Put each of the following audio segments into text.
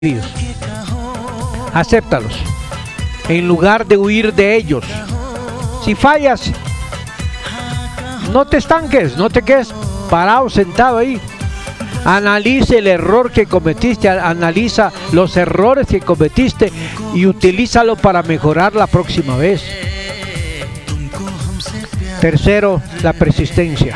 Acéptalos en lugar de huir de ellos. Si fallas, no te estanques, no te quedes parado, sentado ahí. Analice el error que cometiste, analiza los errores que cometiste y utilízalo para mejorar la próxima vez. Tercero, la persistencia.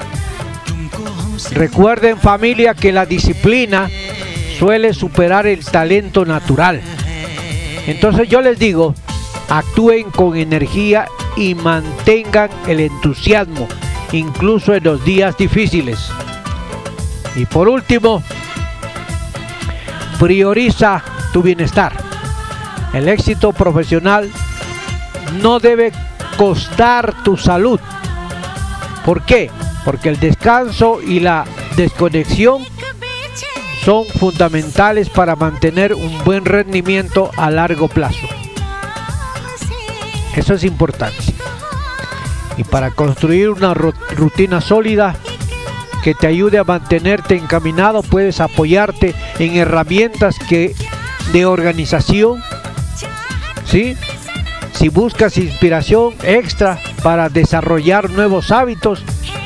Recuerden, familia, que la disciplina suele superar el talento natural. Entonces yo les digo, actúen con energía y mantengan el entusiasmo, incluso en los días difíciles. Y por último, prioriza tu bienestar. El éxito profesional no debe costar tu salud. ¿Por qué? Porque el descanso y la desconexión son fundamentales para mantener un buen rendimiento a largo plazo. Eso es importante. Y para construir una rutina sólida que te ayude a mantenerte encaminado, puedes apoyarte en herramientas de organización, ¿sí? Si buscas inspiración extra para desarrollar nuevos hábitos,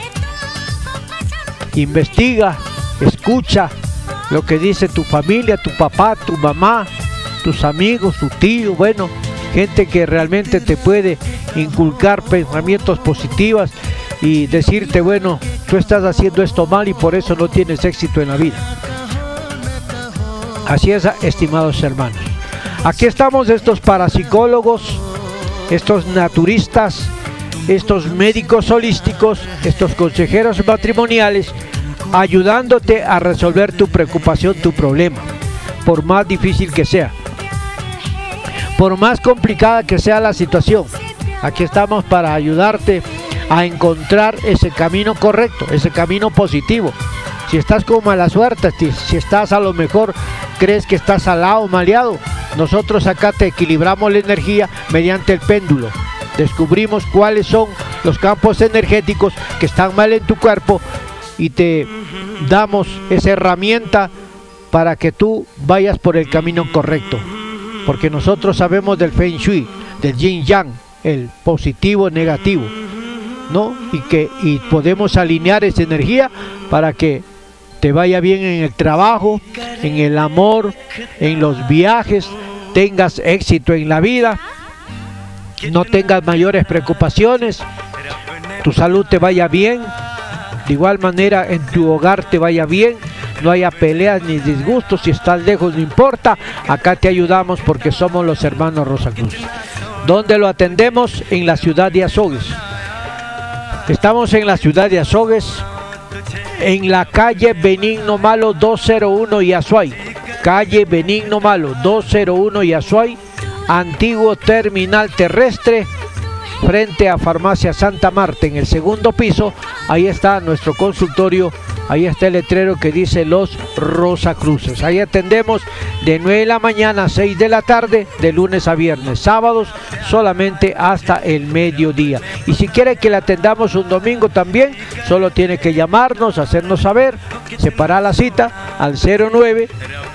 investiga, escucha lo que dice tu familia, tu papá, tu mamá, tus amigos, tu tío, bueno, gente que realmente te puede inculcar pensamientos positivos y decirte, bueno, tú estás haciendo esto mal y por eso no tienes éxito en la vida. Así es, estimados hermanos. Aquí estamos estos parapsicólogos, estos naturistas, estos médicos holísticos, estos consejeros matrimoniales, ayudándote a resolver tu preocupación, tu problema, por más difícil que sea, por más complicada que sea la situación. Aquí estamos para ayudarte a encontrar ese camino correcto, ese camino positivo. Si estás con mala suerte, si estás a lo mejor, crees que estás salado o maleado, nosotros acá te equilibramos la energía mediante el péndulo. Descubrimos cuáles son los campos energéticos que están mal en tu cuerpo y te damos esa herramienta para que tú vayas por el camino correcto, porque nosotros sabemos del Feng Shui, del Yin Yang, el positivo, negativo, ¿no? Y podemos alinear esa energía para que te vaya bien en el trabajo, en el amor, en los viajes, tengas éxito en la vida, no tengas mayores preocupaciones, tu salud te vaya bien. De igual manera en tu hogar te vaya bien, no haya peleas ni disgustos. Si estás lejos no importa, acá te ayudamos porque somos los hermanos Rosacruz. ¿Dónde lo atendemos? En la ciudad de Azogues. Estamos en la ciudad de Azogues, en la calle Benigno Malo 201 Yazuay. Calle Benigno Malo 201 Yazuay, antiguo terminal terrestre, frente a Farmacia Santa Marta, en el segundo piso. Ahí está nuestro consultorio, ahí está el letrero que dice Los Rosacruces. Ahí atendemos de 9 de la mañana a 6 de la tarde, de lunes a viernes. Sábados solamente hasta el mediodía. Y si quiere que le atendamos un domingo también, solo tiene que llamarnos, hacernos saber, separar la cita al 09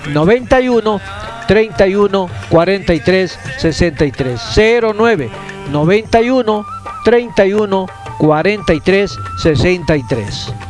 91 31 43 63 09 91 31 43 63.